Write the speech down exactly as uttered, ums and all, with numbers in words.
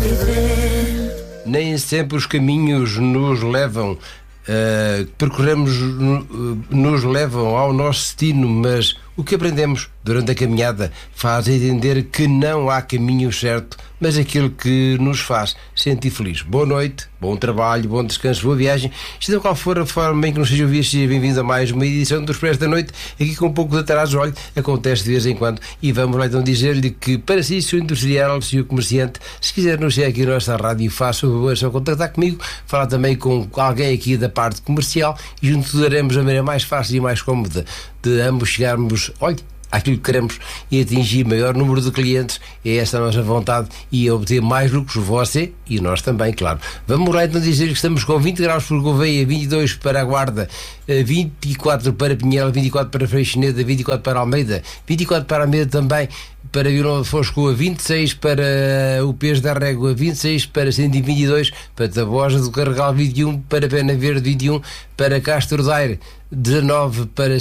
Nem sempre os caminhos nos levam, uh, percorremos, uh, nos levam ao nosso destino, mas o que aprendemos durante a caminhada faz entender que não há caminho certo, mas aquele que nos faz sentir feliz. Boa noite, bom trabalho, bom descanso, boa viagem. Seja qual for a forma em que nos seja ouvido, seja bem-vindo a mais uma edição do Expresso da Noite, aqui com um pouco de atraso. Olha, acontece de vez em quando, e vamos lá então dizer-lhe que para si, se o industrial, se o comerciante, se quiser anunciar aqui na nossa rádio, faça o favor, é só contactar comigo, falar também com alguém aqui da parte comercial, e juntos daremos a maneira mais fácil e mais cómoda de ambos chegarmos, olha, aquilo que queremos e atingir maior número de clientes. É esta a nossa vontade, e obter mais lucros, você e nós também, claro. Vamos lá então dizer que estamos com vinte graus por Gouveia, vinte e dois para a Guarda, vinte e quatro para Pinhel, vinte e quatro para Freixeneda, vinte e quatro para Almeida, vinte e quatro para Almeida também, para Vila de Foscoa, vinte e seis para o Peso da Régua, vinte e seis para cento e vinte e dois, para Tabosa do Carregal, vinte e um para Pena Verde, vinte e um para Castro Daire, dezanove para